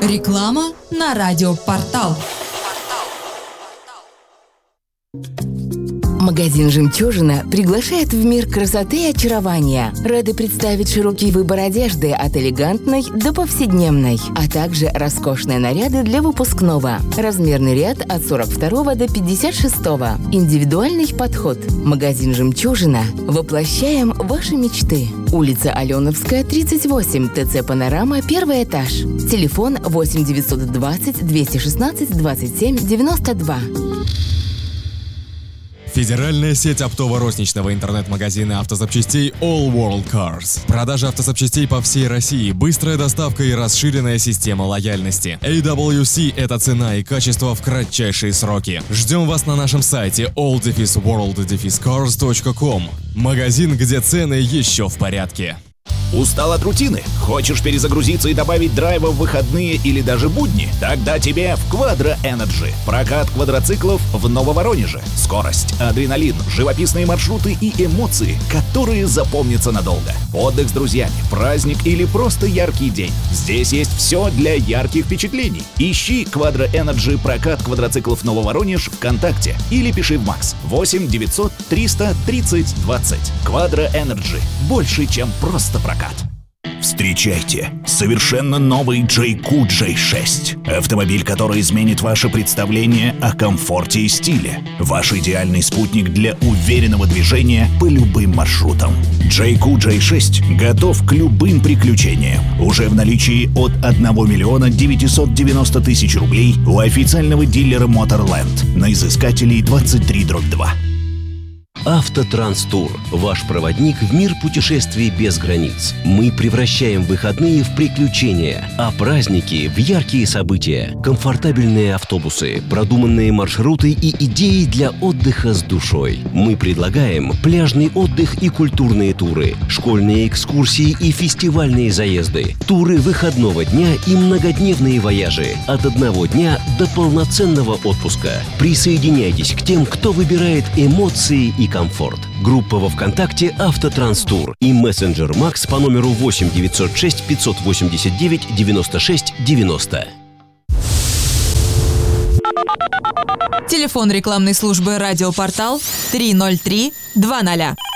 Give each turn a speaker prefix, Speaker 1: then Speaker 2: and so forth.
Speaker 1: Реклама на радиопортал.
Speaker 2: Магазин «Жемчужина» приглашает в мир красоты и очарования. Рады представить широкий выбор одежды от элегантной до повседневной, а также роскошные наряды для выпускного. Размерный ряд от 42 до 56. Индивидуальный подход. Магазин «Жемчужина». Воплощаем ваши мечты. Улица Аленовская, 38, ТЦ «Панорама», 1 этаж. Телефон 8 920 216 27 92.
Speaker 3: Федеральная сеть оптово-розничного интернет-магазина автозапчастей All World Cars. Продажа автозапчастей по всей России, быстрая доставка и расширенная система лояльности. AWC – это цена и качество в кратчайшие сроки. Ждем вас на нашем сайте all-world-cars.com. Магазин, где цены еще в порядке.
Speaker 4: Устал от рутины? Хочешь перезагрузиться и добавить драйва в выходные или даже будни? Тогда тебе в Quadra Energy. Прокат квадроциклов в Нововоронеже. Скорость, адреналин, живописные маршруты и эмоции, которые запомнятся надолго. Отдых с друзьями, праздник или просто яркий день. Здесь есть все для ярких впечатлений. Ищи Quadra Energy прокат квадроциклов Нововоронеж ВКонтакте или пиши в Макс 8 900 300 30 20. Quadra Energy. Больше, чем просто прокат. Встречайте совершенно новый JQ J6. Автомобиль, который изменит ваше представление о комфорте и стиле. Ваш идеальный спутник для уверенного движения по любым маршрутам. JQ J6 готов к любым приключениям. Уже в наличии от 1 миллиона 990 тысяч рублей у официального дилера Motorland на изыскателей 23/2.
Speaker 5: Автотранстур – ваш проводник в мир путешествий без границ. Мы превращаем выходные в приключения, а праздники – в яркие события. Комфортабельные автобусы, продуманные маршруты и идеи для отдыха с душой. Мы предлагаем пляжный отдых и культурные туры, школьные экскурсии и фестивальные заезды, туры выходного дня и многодневные вояжи от 1 дня до полноценного отпуска. Присоединяйтесь к тем, кто выбирает эмоции и комфорт. Группа во ВКонтакте «Автотранстур» и мессенджер Макс по номеру 8 906 589 96 90.
Speaker 1: Телефон рекламной службы «Радиопортал» 303 20.